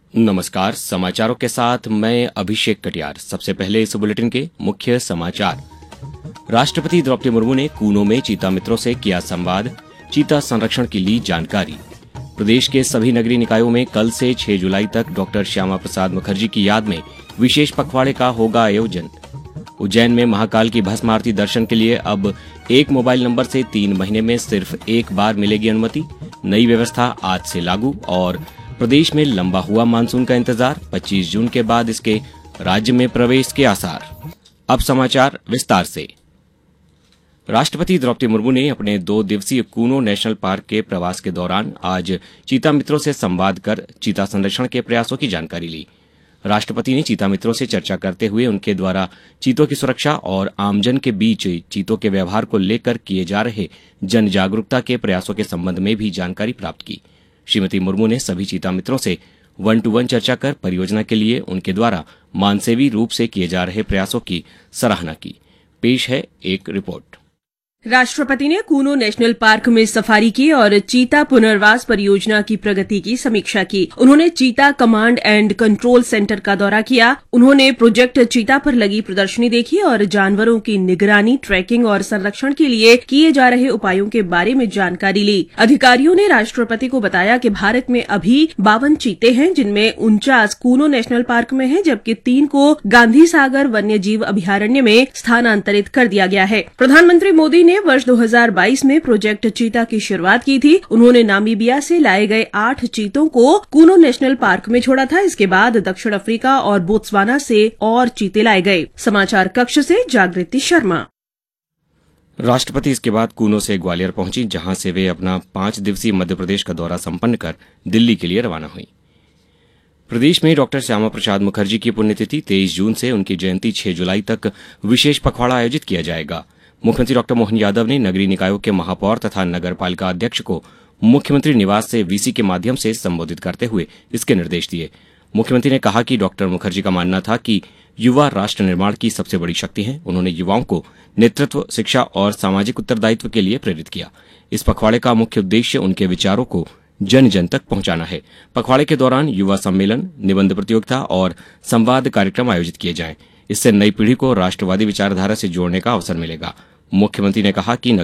नमस्कार, समाचारों के साथ मैं अभिषेक कटियार। सबसे पहले इस बुलेटिन के मुख्य समाचार। राष्ट्रपति द्रौपदी मुर्मू ने कूनो में चीता मित्रों से किया संवाद, चीता संरक्षण की ली जानकारी। प्रदेश के सभी नगरीय निकायों में कल से 6 जुलाई तक डॉक्टर श्यामा प्रसाद मुखर्जी की याद में विशेष पखवाड़े का होगा आयोजन। उज्जैन में महाकाल की भस्म आरती दर्शन के लिए अब एक मोबाइल नंबर से 3 महीने में सिर्फ एक बार मिलेगी अनुमति। नई व्यवस्था आज से लागू और प्रदेश में लंबा हुआ मानसून का इंतजार। 25 जून के बाद इसके राज्य में प्रवेश के आसार। अब समाचार विस्तार से। राष्ट्रपति द्रौपदी मुर्मू ने अपने 2 दिवसीय कूनो नेशनल पार्क के प्रवास के दौरान आज चीता मित्रों से संवाद कर चीता संरक्षण के प्रयासों की जानकारी ली। राष्ट्रपति ने चीता मित्रों से चर्चा करते हुए उनके द्वारा चीतों की सुरक्षा और आमजन के बीच चीतों के व्यवहार को लेकर किए जा रहे जन जागरूकता के प्रयासों के संबंध में भी जानकारी प्राप्त की। श्रीमती मुर्मू ने सभी चीता मित्रों से 1-to-1 चर्चा कर परियोजना के लिए उनके द्वारा मानसेवी रूप से किए जा रहे प्रयासों की सराहना की। पेश है एक रिपोर्ट। राष्ट्रपति ने कूनो नेशनल पार्क में सफारी की और चीता पुनर्वास परियोजना की प्रगति की समीक्षा की। उन्होंने चीता कमांड एंड कंट्रोल सेंटर का दौरा किया। उन्होंने प्रोजेक्ट चीता पर लगी प्रदर्शनी देखी और जानवरों की निगरानी, ट्रैकिंग और संरक्षण के लिए किए जा रहे उपायों के बारे में जानकारी ली। अधिकारियों ने राष्ट्रपति को बताया कि भारत में अभी 52 चीते हैं, जिनमें 49 कूनो नेशनल पार्क में हैं, जबकि 3 को गांधी सागर वन्य जीव अभयारण्य में स्थानांतरित कर दिया गया है। प्रधानमंत्री मोदी ने वर्ष 2022 में प्रोजेक्ट चीता की शुरुआत की थी। उन्होंने नामीबिया से लाए गए 8 चीतों को कूनो नेशनल पार्क में छोड़ा था। इसके बाद दक्षिण अफ्रीका और बोत्सवाना से और चीते लाए गए। समाचार कक्ष से जागृति शर्मा। राष्ट्रपति इसके बाद कूनो से ग्वालियर पहुंची, जहां से वे अपना 5 दिवसीय मध्य प्रदेश का दौरा संपन्न कर दिल्ली के लिए रवाना हुई। प्रदेश में डॉक्टर श्यामा प्रसाद मुखर्जी की पुण्यतिथि 23 जून से उनकी जयंती 6 जुलाई तक विशेष पखवाड़ा आयोजित किया जाएगा। मुख्यमंत्री डॉक्टर मोहन यादव ने नगरीय निकायों के महापौर तथा नगर पालिका अध्यक्ष को मुख्यमंत्री निवास से वीसी के माध्यम से संबोधित करते हुए इसके निर्देश दिए। मुख्यमंत्री ने कहा कि डॉक्टर मुखर्जी का मानना था कि युवा राष्ट्र निर्माण की सबसे बड़ी शक्ति हैं। उन्होंने युवाओं को नेतृत्व, शिक्षा और सामाजिक उत्तरदायित्व के लिए प्रेरित किया। इस पखवाड़े का मुख्य उद्देश्य उनके विचारों को जन जन तक पहुंचाना है। पखवाड़े के दौरान युवा सम्मेलन, निबंध प्रतियोगिता और संवाद कार्यक्रम आयोजित किए जाएं। इससे नई पीढ़ी को राष्ट्रवादी विचारधारा से जोड़ने का अवसर मिलेगा। मुख्यमंत्री ने कहा कि